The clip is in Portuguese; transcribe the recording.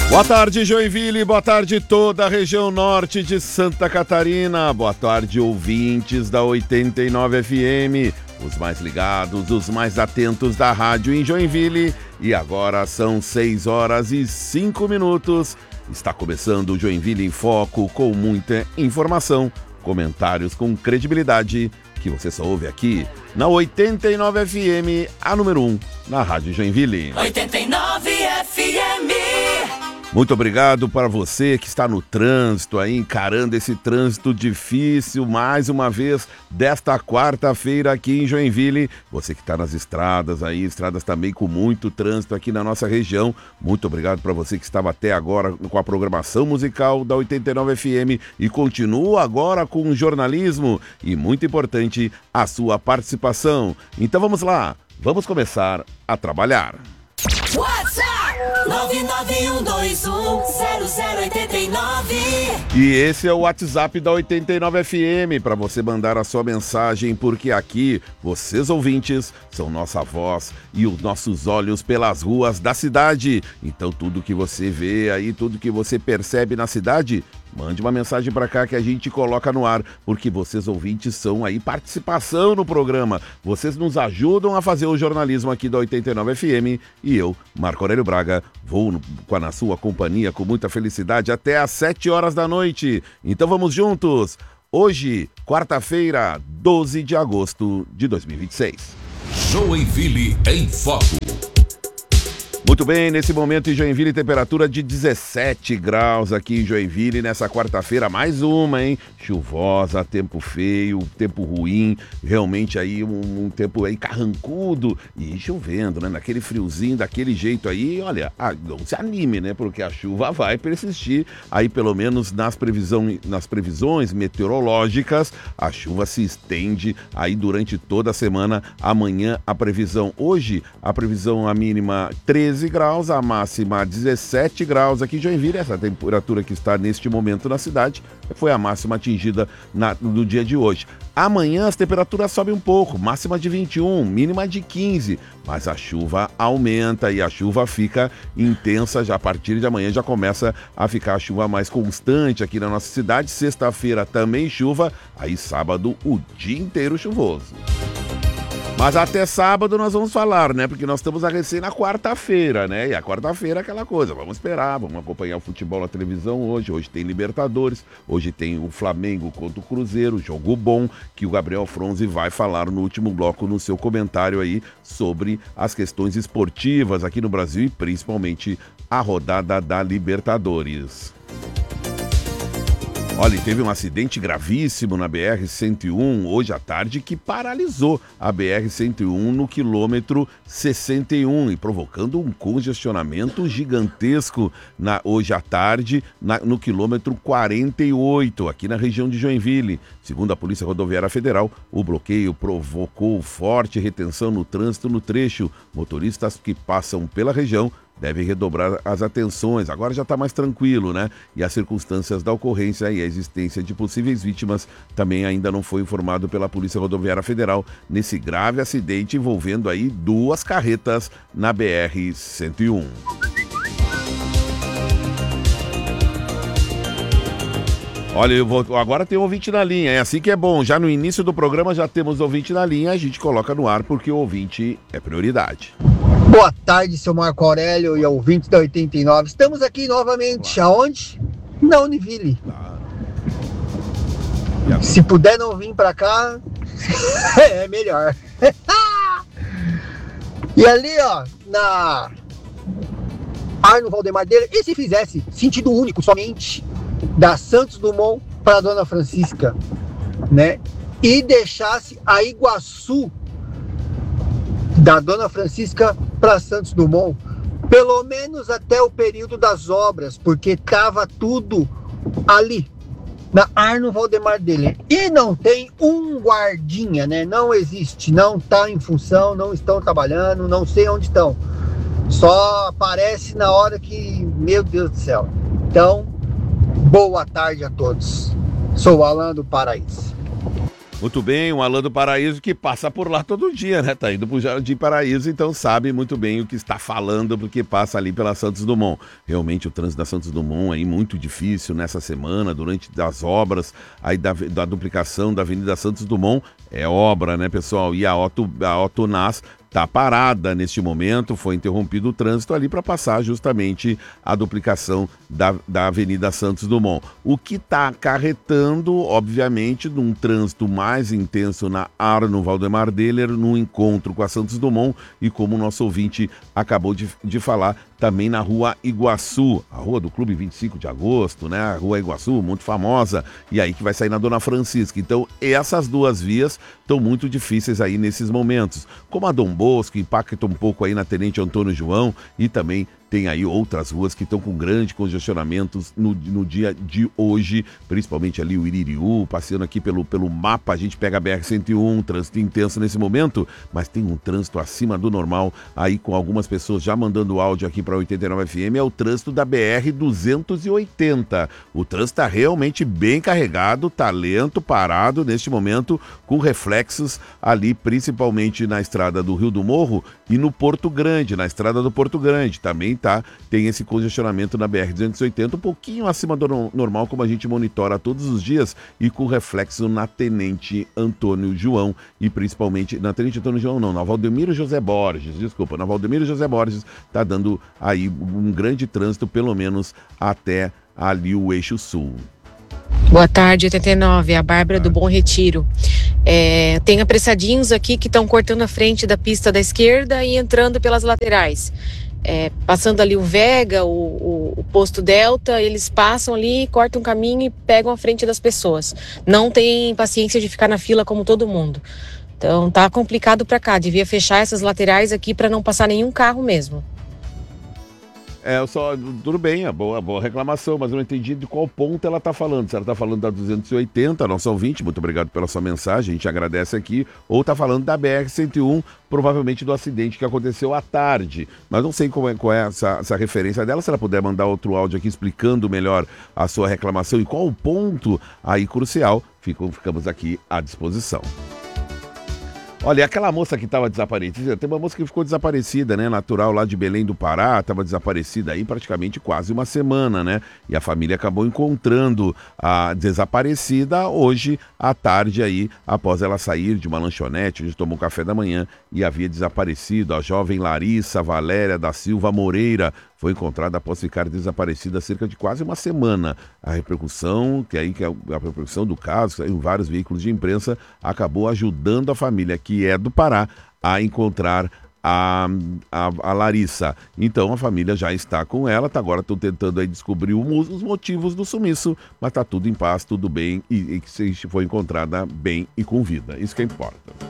Boa tarde, Joinville, boa tarde toda a região norte de Santa Catarina, boa tarde ouvintes da 89 FM, os mais ligados, os mais atentos da rádio em Joinville, e agora são 6h05, está começando o Joinville em Foco com muita informação, comentários com credibilidade, que você só ouve aqui na 89 FM, a número 1, na rádio Joinville. 89 FM. Muito obrigado para você que está no trânsito aí, encarando esse trânsito difícil, mais uma vez, desta quarta-feira aqui em Joinville. Você que está nas estradas aí, estradas também com muito trânsito aqui na nossa região. Muito obrigado para você que estava até agora com a programação musical da 89 FM e continua agora com o jornalismo e, muito importante, a sua participação. Então vamos lá, vamos começar a trabalhar. WhatsApp 991210089. E esse é o WhatsApp da 89 FM para você mandar a sua mensagem, porque aqui vocês ouvintes são nossa voz e os nossos olhos pelas ruas da cidade. Então tudo que você vê aí, tudo que você percebe na cidade, mande uma mensagem para cá que a gente coloca no ar, porque vocês ouvintes são aí participação no programa. Vocês nos ajudam a fazer o jornalismo aqui da 89 FM e eu, Marco Aurélio Braga, vou na sua companhia com muita felicidade até às 7h da noite. Então vamos juntos. Hoje, quarta-feira, 12 de agosto de 2026. Joinville em Foco. Muito bem, nesse momento em Joinville, temperatura de 17 graus aqui em Joinville, nessa quarta-feira, mais uma, hein? Chuvosa, tempo feio, tempo ruim, realmente aí um tempo aí carrancudo e chovendo, né? Naquele friozinho, daquele jeito aí, olha, não se anime, né? Porque a chuva vai persistir aí, pelo menos nas previsões meteorológicas, a chuva se estende aí durante toda a semana. Amanhã a previsão, hoje a previsão a mínima 13 graus, a máxima 17 graus aqui em Joinville. Essa temperatura que está neste momento na cidade foi a máxima atingida no dia de hoje. Amanhã as temperaturas sobem um pouco, máxima de 21, mínima de 15, mas a chuva aumenta e a chuva fica intensa. Já a partir de amanhã já começa a ficar a chuva mais constante aqui na nossa cidade. Sexta-feira também chuva, aí sábado o dia inteiro chuvoso. Mas até sábado nós vamos falar, né? Porque nós estamos a recém na quarta-feira, né? E a quarta-feira é aquela coisa, vamos esperar, vamos acompanhar o futebol na televisão hoje. Hoje tem Libertadores, hoje tem o Flamengo contra o Cruzeiro, jogo bom, que o Gabriel Fronzi vai falar no último bloco no seu comentário aí sobre as questões esportivas aqui no Brasil e principalmente a rodada da Libertadores. Olha, teve um acidente gravíssimo na BR-101 hoje à tarde que paralisou a BR-101 no quilômetro 61 e provocando um congestionamento gigantesco hoje à tarde no quilômetro 48, aqui na região de Joinville. Segundo a Polícia Rodoviária Federal, o bloqueio provocou forte retenção no trânsito no trecho. Motoristas que passam pela região devem redobrar as atenções. Agora já está mais tranquilo, né? E as circunstâncias da ocorrência e a existência de possíveis vítimas também ainda não foi informado pela Polícia Rodoviária Federal nesse grave acidente envolvendo aí 2 carretas na BR-101. Olha, agora tem ouvinte na linha, é assim que é bom. Já no início do programa já temos ouvinte na linha, a gente coloca no ar porque o ouvinte é prioridade. Boa tarde, seu Marco Aurélio e ouvintes da 89. Estamos aqui novamente, claro. Aonde? Na Univille. Claro. Se puder não vir pra cá, é melhor. E ali, ó, na Arno Valdemar dele, e se fizesse sentido único somente da Santos Dumont para Dona Francisca, né? E deixasse a Iguaçu da Dona Francisca para Santos Dumont, pelo menos até o período das obras, porque estava tudo ali, na Arno Valdemar dele. E não tem um guardinha, né? Não existe, não está em função, não estão trabalhando, não sei onde estão. Só aparece na hora que, meu Deus do céu. Então, boa tarde a todos. Sou o Alan do Paraíso. Muito bem, um Alan do Paraíso que passa por lá todo dia, né? Tá indo pro Jardim Paraíso, então sabe muito bem o que está falando, porque passa ali pela Santos Dumont. Realmente o trânsito da Santos Dumont aí muito difícil nessa semana, durante as obras aí da duplicação da Avenida Santos Dumont. É obra, né, pessoal? E a Otonás está parada neste momento, foi interrompido o trânsito ali para passar justamente a duplicação da Avenida Santos Dumont. O que está acarretando, obviamente, num trânsito mais intenso na Arno Valdemar Deller, no encontro com a Santos Dumont e como o nosso ouvinte acabou de falar, também na Rua Iguaçu, a rua do Clube 25 de Agosto, né? A Rua Iguaçu, muito famosa, e aí que vai sair na Dona Francisca. Então, essas duas vias estão muito difíceis aí nesses momentos. Como a Dom Bosco, impacta um pouco aí na Tenente Antônio João e também tem aí outras ruas que estão com grandes congestionamentos no dia de hoje, principalmente ali o Iririú, passeando aqui pelo mapa, a gente pega a BR-101, trânsito intenso nesse momento, mas tem um trânsito acima do normal, aí com algumas pessoas já mandando áudio aqui para 89 FM, é o trânsito da BR-280. O trânsito está realmente bem carregado, tá lento, parado neste momento, com reflexos ali, principalmente na estrada do Rio do Morro e no Porto Grande, na estrada do Porto Grande, também tem esse congestionamento na BR-280, um pouquinho acima do normal, como a gente monitora todos os dias, e com reflexo na Tenente Antônio João, e principalmente, na Tenente Antônio João não, na Valdemiro José Borges, desculpa, na Valdemiro José Borges está dando aí um grande trânsito, pelo menos até ali o eixo sul. Boa tarde, 89, a Bárbara do Bom Retiro. Tem apressadinhos aqui que estão cortando a frente da pista da esquerda e entrando pelas laterais. Passando ali o Vega, o posto Delta, eles passam ali, cortam o caminho e pegam a frente das pessoas. Não tem paciência de ficar na fila como todo mundo. Então tá complicado pra cá, devia fechar essas laterais aqui para não passar nenhum carro mesmo. Tudo bem, é boa reclamação, mas eu não entendi de qual ponto ela está falando. Se ela está falando da 280, nosso ouvinte, muito obrigado pela sua mensagem, a gente agradece aqui, ou está falando da BR-101, provavelmente do acidente que aconteceu à tarde. Mas não sei qual é essa referência dela, se ela puder mandar outro áudio aqui explicando melhor a sua reclamação e qual o ponto aí crucial, ficamos aqui à disposição. Olha, aquela moça que estava desaparecida, tem uma moça que ficou desaparecida, né? Natural lá de Belém do Pará, estava desaparecida aí praticamente quase uma semana, né? E a família acabou encontrando a desaparecida hoje à tarde aí, após ela sair de uma lanchonete onde tomou café da manhã e havia desaparecido. A jovem Larissa Valéria da Silva Moreira foi encontrada após ficar desaparecida há cerca de quase uma semana. A repercussão, que é a repercussão do caso, que saiu em vários veículos de imprensa, acabou ajudando a família, que é do Pará, a encontrar a Larissa. Então a família já está com ela, agora estão tentando aí descobrir os motivos do sumiço, mas está tudo em paz, tudo bem, e que foi encontrada bem e com vida. Isso que importa.